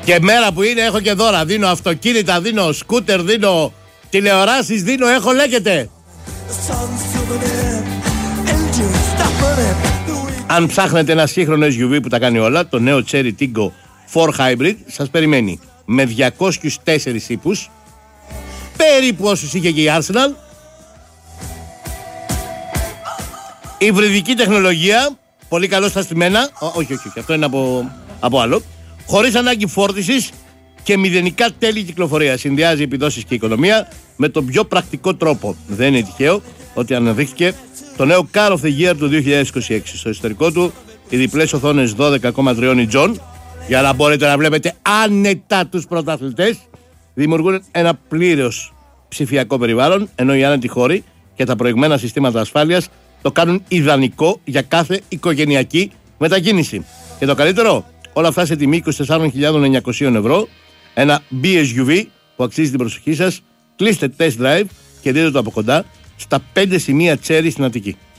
Και μέρα που είναι έχω και δώρα. Δίνω αυτοκίνητα, δίνω σκούτερ, δίνω τηλεοράσεις, δίνω, έχω λέγεται. Αν ψάχνετε ένα σύγχρονο SUV που τα κάνει όλα, το νέο Cherry Tiggo 4 Hybrid σας περιμένει με 204 ύπους, περίπου όσους είχε και η Arsenal, υβριδική τεχνολογία, πολύ καλό στα στημένα, όχι, αυτό είναι από άλλο, χωρίς ανάγκη φόρτισης και μηδενικά τέλη κυκλοφορία. Συνδυάζει επιδόσεις και οικονομία με τον πιο πρακτικό τρόπο. Δεν είναι τυχαίο ότι αναδείχθηκε το νέο Car of the Year του 2026. Στο ιστορικό του, οι διπλές οθόνες 12,3 inch, για να μπορείτε να βλέπετε άνετα τους πρωταθλητές, δημιουργούν ένα πλήρως ψηφιακό περιβάλλον, ενώ οι άνετοι χώροι και τα προηγμένα συστήματα ασφάλειας το κάνουν ιδανικό για κάθε οικογενειακή μετακίνηση. Και το καλύτερο, όλα αυτά σε τιμή 24.900 ευρώ, ένα BSUV που αξίζει την προσοχή σας. Κλείστε test drive και δείτε το από κοντά στα 5 σημεία Cherry στην Αττική.